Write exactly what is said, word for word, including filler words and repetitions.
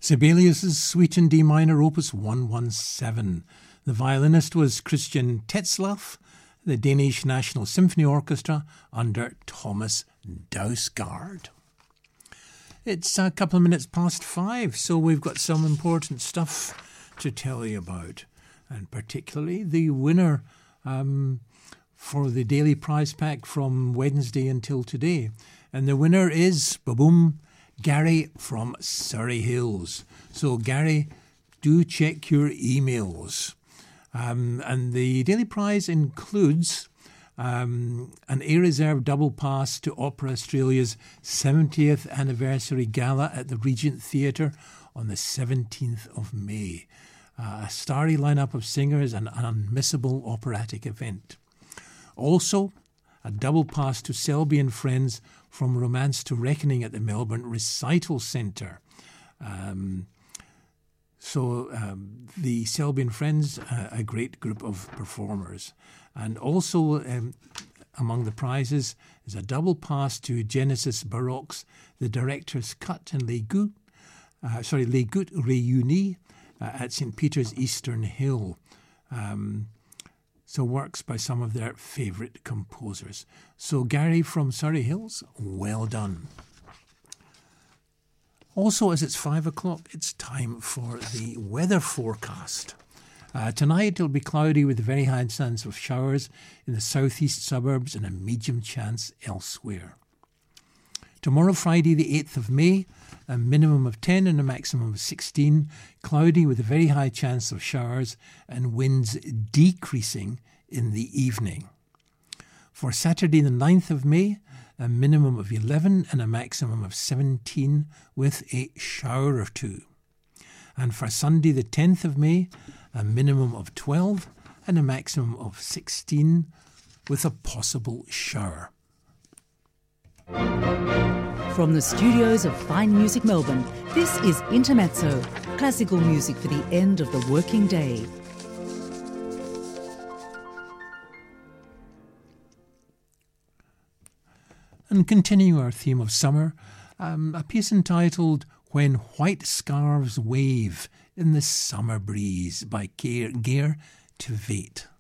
Sibelius's Suite in D minor, opus one seventeen. The violinist was Christian Tetzlaff, the Danish National Symphony Orchestra under Thomas Dausgaard. It's a couple of minutes past five, so we've got some important stuff to tell you about, and particularly the winner um, for the daily prize pack from Wednesday until today. And the winner is, ba-boom, Gary from Surrey Hills. So Gary, do check your emails. Um, and the daily prize includes um, an A Reserve double pass to Opera Australia's seventieth anniversary gala at the Regent Theatre on the seventeenth of May. Uh, a starry lineup of singers and an unmissable operatic event. Also, a double pass to Selby and Friends from Romance to Reckoning at the Melbourne Recital Centre. Um, so um, the Selby and Friends, uh, a great group of performers. And also um, among the prizes is a double pass to Genesis Baroque's The Director's Cut and Les Goûts, uh, sorry, Les Goûts Réunis uh, at Saint Peter's Eastern Hill. Um, So works by some of their favourite composers. So Gary from Surrey Hills, well done. Also, as it's five o'clock, it's time for the weather forecast. Uh, tonight it'll be cloudy with a very high chance of showers in the southeast suburbs and a medium chance elsewhere. Tomorrow, Friday, the eighth of May, a minimum of ten and a maximum of sixteen, cloudy with a very high chance of showers and winds decreasing in the evening. For Saturday, the ninth of May, a minimum of eleven and a maximum of seventeen with a shower or two. And for Sunday, the tenth of May, a minimum of twelve and a maximum of sixteen with a possible shower. From the studios of Fine Music Melbourne, this is Intermezzo, classical music for the end of the working day. And continue our theme of summer, um, a piece entitled When White Scarves Wave in the Summer Breeze by Geir Tveit.